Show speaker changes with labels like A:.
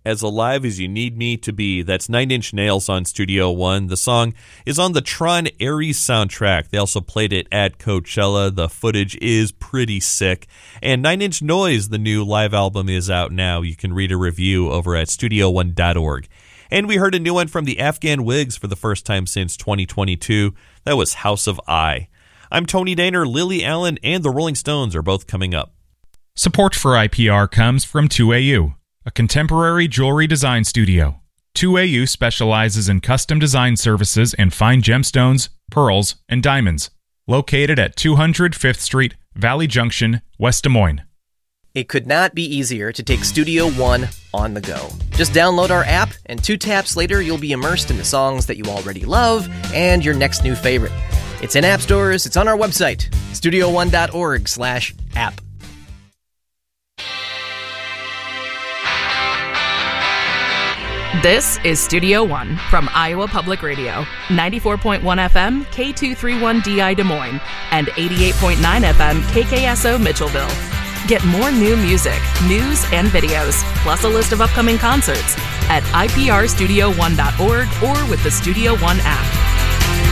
A: As Alive as You Need Me to Be. That's Nine Inch Nails on Studio One. The song is on the Tron Ares soundtrack. They also played it at Coachella. The footage is pretty sick. And Nine Inch Noise, the new live album, is out now. You can read a review over at studio1.org. And we heard a new one from the Afghan Wigs for the first time since 2022. That was House of I. I'm Tony Daner. Lily Allen and the Rolling Stones are both coming up.
B: Support for IPR comes from 2AU, a contemporary jewelry design studio. 2AU specializes in custom design services and fine gemstones, pearls, and diamonds. Located at 200 5th Street, Valley Junction, West Des Moines.
C: It could not be easier to take Studio One on the go. Just download our app, and 2 taps later, you'll be immersed in the songs that you already love and your next new favorite. It's in app stores, it's on our website, studio1.org/app.
D: This is Studio One from Iowa Public Radio, 94.1 FM, K231DI Des Moines, and 88.9 FM, KKSO Mitchellville. Get more new music, news, and videos, plus a list of upcoming concerts at iprstudio1.org or with the Studio One app.